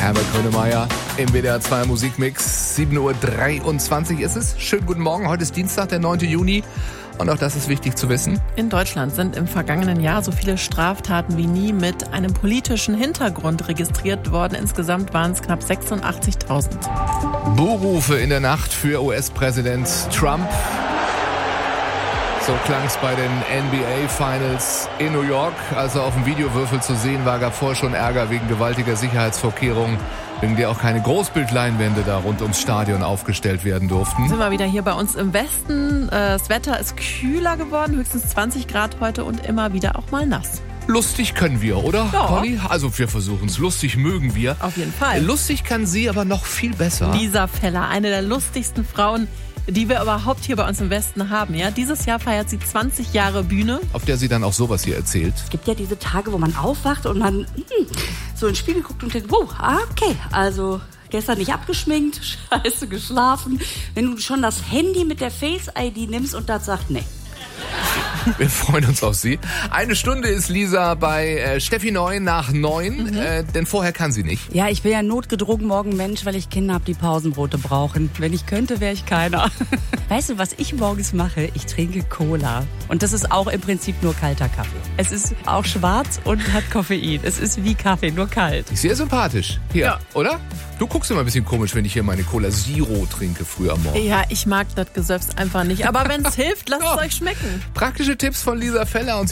Herbert Grönemeyer im WDR 2 Musikmix. 7.23 Uhr ist es. Schönen guten Morgen. Heute ist Dienstag, der 9. Juni. Und auch das ist wichtig zu wissen. In Deutschland sind im vergangenen Jahr so viele Straftaten wie nie mit einem politischen Hintergrund registriert worden. Insgesamt waren es knapp 86.000. Buhrufe in der Nacht für US-Präsident Trump. So klang es bei den NBA Finals in New York. Als er auf dem Videowürfel zu sehen war, gab vorher schon Ärger wegen gewaltiger Sicherheitsvorkehrungen, wegen der auch keine Großbildleinwände da rund ums Stadion aufgestellt werden durften. Sind wir wieder hier bei uns im Westen. Das Wetter ist kühler geworden, höchstens 20 Grad heute und immer wieder auch mal nass. Lustig können wir, oder, Ja. Conny? Also wir versuchen es. Lustig mögen wir. Auf jeden Fall. Lustig kann sie aber noch viel besser. Lisa Feller, eine der lustigsten Frauen, die wir überhaupt hier bei uns im Westen haben. Ja? Dieses Jahr feiert sie 20 Jahre Bühne. Auf der sie dann auch sowas hier erzählt. Es gibt ja diese Tage, wo man aufwacht und man so ins Spiegel guckt und denkt, wow, okay, also gestern nicht abgeschminkt, scheiße geschlafen. Wenn du schon das Handy mit der Face-ID nimmst und das sagt, nee. Wir freuen uns auf Sie. Eine Stunde ist Lisa bei Steffi 9 nach 9, denn vorher kann sie nicht. Ja, ich bin ja notgedrungen morgen Mensch, weil ich Kinder habe, die Pausenbrote brauchen. Wenn ich könnte, wäre ich keiner. Weißt du, was ich morgens mache? Ich trinke Cola. Und das ist auch im Prinzip nur kalter Kaffee. Es ist auch schwarz und hat Koffein. Es ist wie Kaffee, nur kalt. Sehr sympathisch. Hier, Ja. oder? Du guckst immer ein bisschen komisch, wenn ich hier meine Cola Zero trinke früh am Morgen. Ja, ich mag das Gesöffs einfach nicht. Aber wenn es hilft, lasst es euch schmecken. Praktische Tipps von Lisa Feller und